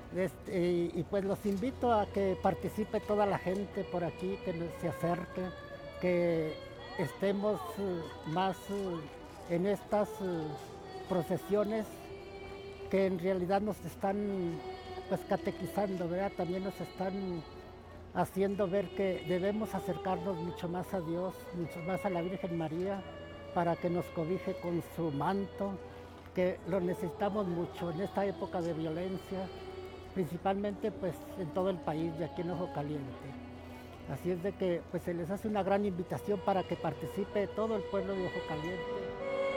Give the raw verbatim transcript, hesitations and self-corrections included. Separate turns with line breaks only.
Este, y, y pues los invito a que participe toda la gente por aquí, que nos- se acerque, que estemos eh, más eh, en estas eh, procesiones que en realidad nos están pues catequizando, ¿verdad? También nos están haciendo ver que debemos acercarnos mucho más a Dios, mucho más a la Virgen María, para que nos cobije con su manto, que lo necesitamos mucho en esta época de violencia, principalmente pues en todo el país y aquí en Ojo Caliente. Así es de que pues se les hace una gran invitación para que participe todo el pueblo de Ojo Caliente.